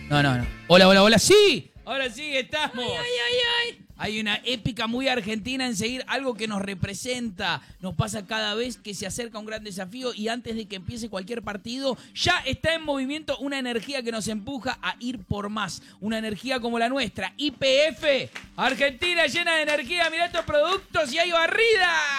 No. Hola. ¡Sí! Ahora sí estamos. Ay. Hay una épica muy argentina en seguir algo que nos representa. Nos pasa cada vez que se acerca un gran desafío y antes de que empiece cualquier partido, ya está en movimiento una energía que nos empuja a ir por más. Una energía como la nuestra. YPF. Argentina llena de energía. Mirá estos productos y hay barrida.